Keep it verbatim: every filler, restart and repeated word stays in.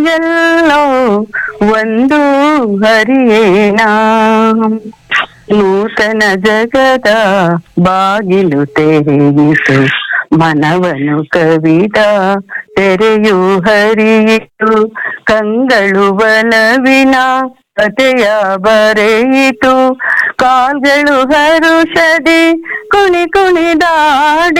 ಎಲ್ಲೋ ಒಂದು ಹರಿಯೇಣ. ನೂತನ ಜಗದ ಬಾಗಿಲು ತೆರೆಯಿತು, ಮನವನು ಕವಿದ ತೆರೆಯು ಹರಿಯಿತು. ಕಂಗಳು ಬಲವಿನ ಕಥೆಯ ಬರೆಯಿತು, ಕಾಲ್ಗಳು ಹರುಷದಿ ಕುಣಿ ಕುಣಿದಾಡಿ